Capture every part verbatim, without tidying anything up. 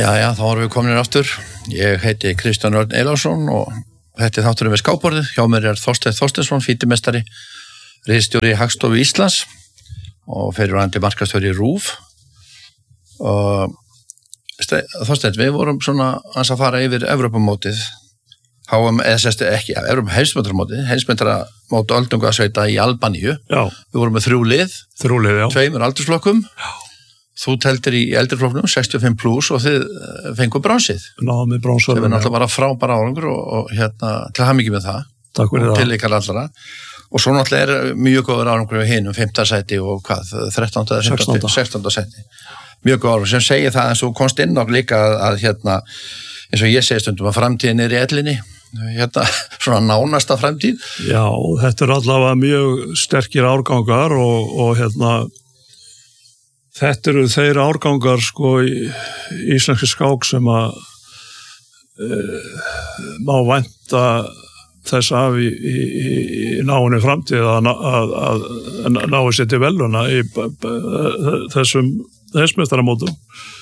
Já, já, þá erum við komin aftur. Ég heiti Kristján Örn Einarsson og þetta er þátturinn við skákborðið. Hjá mér er Þorsteinn Þorsteinsson, fítimestari, ritstjóri Hagstofu Íslands og fyrrverandi markaðsstjóri RÚV. Og Þorsteinn, við vorum svona að fara yfir Evrópumótið, H M, eða sérstu ekki, Evrópa heimsmyndaramótið, heimsmyndaramót öldungasveita í Albaníu. Já. Við vorum með þrjú lið, þrjú lið, já. Tveimur aldursflokkum. Já. Þú teltir í eldriflokknum sextíu og fimm plus og þið fengu bronsið. Náðum við bronsið. Sem er náttúrulega bara frábæra árangur og, og hérna, til hamingju með það. Takk fyrir það. Til ykkar allra. Og svo náttúrulega er mjög góður árangur við hinum, fimmta sæti og hvað, þrettánda eða sextánda sæti. Mjög góður árangur sem segir það eins og komst inn og líka að, að hérna, eins og ég segi stundum að framtíðin er í ellinni. Hérna, svona nánasta framtíð. Já, þetta er allavega mjög sterkir árgangar og, og hérna, þetta eru þeir árgangar sko í íslenski skák sem að e, má vænta þess af í, í, í náinni framtíð að, að, að, að náu sér til veluna í b, b, þessum heimsmeistaramótum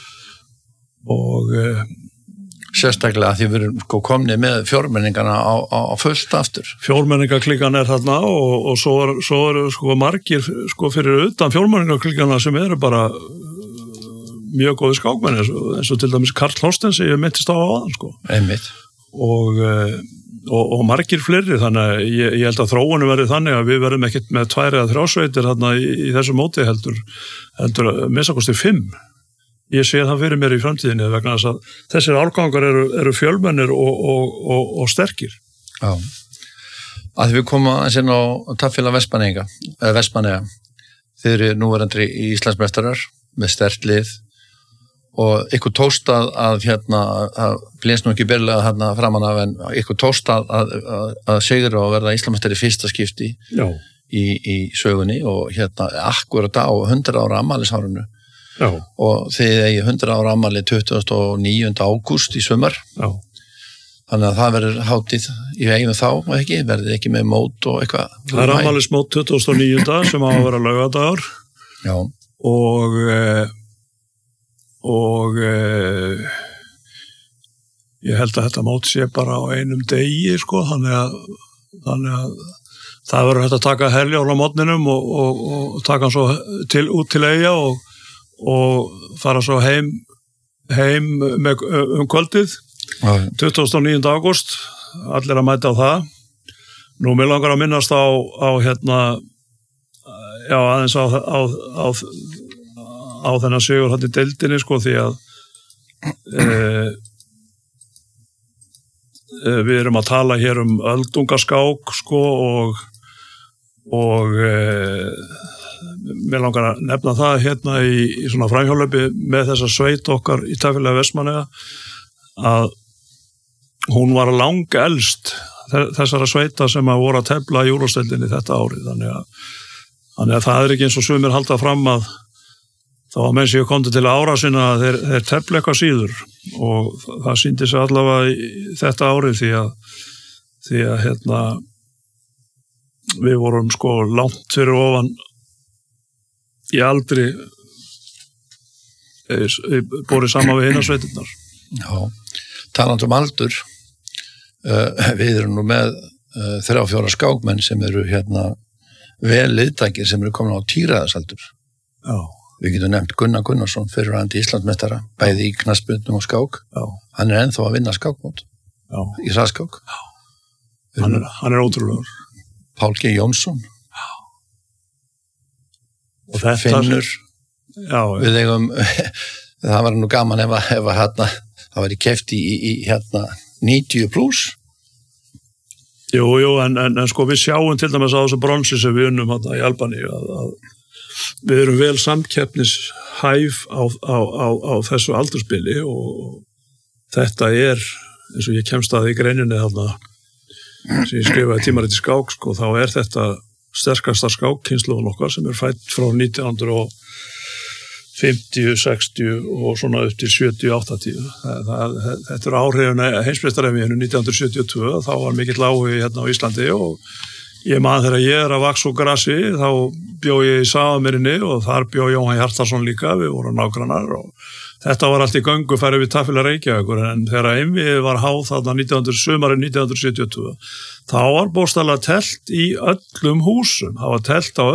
og e, sérstaklega því við erum sko komnið með fjórmenningana á, á, á fullt aftur. Fjórmenningaklíkan er þarna og, og svo eru svo er, sko margir sko fyrir utan fjórmenningaklíkana sem eru bara mjög góði skákmenn eins og til dæmis Karl Þorsteins ég myndist á aðan sko. Einmitt. Og, og, og margir fleiri þannig að ég, ég held að þróunum verði þannig að við verðum ekkert með tvær eða þrjásveitir þarna í, í þessu móti heldur, heldur minnstakosti fimm. Ég sé það fyrir mér í framtíðinni vegna þess að þessir árgangar eru, eru fjölmennir og, og, og, og sterkir. Já, að við komum aðeins inn á Taffélag Vestmannaeyinga, eða Vestmannaeyja. Þeir eru núverandi í Íslandsmeistarar með sterkt lið og ykkur tókst að, að hérna, að blés nú ekki byrlega hérna framan af en ykkur tókst að, að, að, að sigra og verða Íslandsmeistari í fyrsta skipti í, í sögunni og hérna akkurat á hundrað ára afmælisárinu. Já. Og þið eigi hundrað ára afmæli tuttugasta og níunda ágúst í sumar. Já. Þannig að það verður hátíð í eiginu þá, ekki? Verður ekki með mót og eitthvað? Það er afmælismót tuttugasta og níunda sem á að vera laugadagur. Já. Og, og ég held að þetta mót sé bara á einum degi, sko, þannig að, þannig að það verður hægt að taka Herjólf á morgninum og, og, og taka hann svo til, út til Eyja og og fara svo heim, heim með, um kvöldið, tuttugasta og níunda ágúst, allir að mæta á það. Nú, mér langar að minnast á, á hérna, já, aðeins á, á, á, á þennan sigur hann í deildinni, sko, því að e, e, við erum að tala hér um öldungaskák, sko, og, og e, mér langar að nefna það hérna í, í svona framhjálpi með þessa sveit okkar í Taffélag Vestmannaeyja að hún var lang elst þessara sveita sem að voru að tefla í Úrvalsdeildinni þetta árið þannig að, þannig að það er ekki eins og sumir halda fram að þá að menn séu komið til ára sinna að þeir, þeir tefla eitthvað síður og það sýndi sig allavega í þetta árið því að því að hérna við vorum sko langt fyrir ofan í aldri borið saman við eina sveitirnar. Já, talandi um aldur, uh, við erum nú með uh, þrjá fjóra skákmenn sem eru hérna vel liðtækir sem eru komin á tíræðasaldur. Já. Við getum nefnt Gunnar Gunnarsson, fyrrverandi Íslandsmeistara, bæði í knattspyrnu og skák. Já. Hann er ennþá að vinna skákmót. Já. Í hraðskák. Já. Hann er, hann er ótrúlegur. Pál G. Jónsson. Og þetta Finnur já, já. Við eigum það var nú gaman ef að, ef að hérna, það var í keft í, í hérna níutíu plus Jú, jú, en, en, en sko við sjáum til dæmis á þessu bronsi sem við unnum hérna í Albaníu að, að við erum vel samkeppnishæf á, á, á, á þessu aldurspili og þetta er eins og ég kemst að í greininni þarna sem ég skrifaði tímarit í skák sko, þá er þetta sterkasta skákkynslóðun okkar sem er fætt frá nítján fimmtíu, sextíu og svona upp til sjötíu, áttatíu. Það, það, þetta er áhrifin heimsmeistararemíinu nítján sjötíu og tvö, þá var mikill áhugi hérna á Íslandi og Ég man þegar ég er að vaks úr grassi, þá bjó ég í Safamýrinni og þar bjó Jóhann Hjartarson líka, við vorum nágrannar og þetta var allt í göngu færi við Tafélag Reykjavíkur, en þegar einvið var háð þarna nítján hundruð, sumarið nítján hundruð sjötíu og tvö, þá var bókstaflega telt í öllum húsum, það var telt á